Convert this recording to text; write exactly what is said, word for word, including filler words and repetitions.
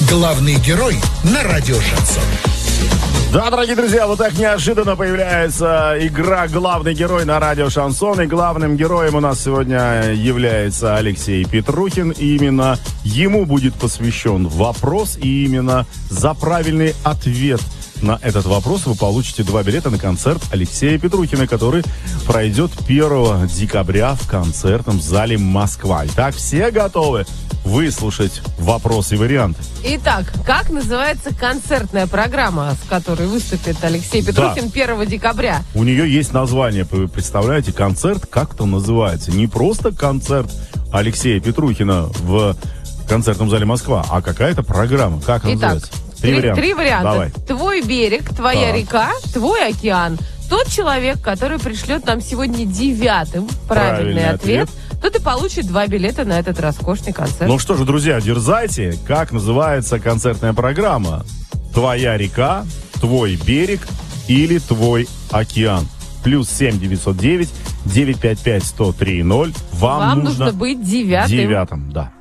Главный герой на радио «Шансон». Да, дорогие друзья, вот так неожиданно появляется игра «Главный герой» на радио «Шансон». И главным героем у нас сегодня является Алексей Петрухин. И именно ему будет посвящен вопрос. И именно за правильный ответ на этот вопрос вы получите два билета на концерт Алексея Петрухина, который пройдет первого декабря в концертном зале «Москва». Итак, все готовы выслушать вопросы и варианты? Итак, как называется концертная программа, с которой выступит Алексей Петрухин да. первого декабря? У нее есть название, вы представляете, концерт как-то называется. Не просто концерт Алексея Петрухина в концертном зале «Москва», а какая-то программа. Как она Итак, называется? Три, три варианта. Три варианта. Давай. Твой берег, твоя так. река, твой океан. Тот человек, который пришлет нам сегодня девятым правильный, правильный ответ, ответ, тот и получит два билета на этот роскошный концерт. Ну что же, друзья, дерзайте. Как называется концертная программа? Твоя река, твой берег или твой океан? Плюс семь девятьсот девять девятьсот пятьдесят пять сто три ноль. Вам, Вам нужно, нужно быть девятым. Девятым, да.